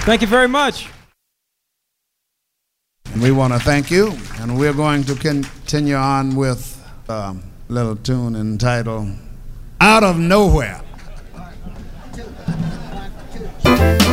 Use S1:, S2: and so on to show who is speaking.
S1: Thank you very much.
S2: And we want to thank you, and we're going to continue on with a little tune entitled Out of Nowhere.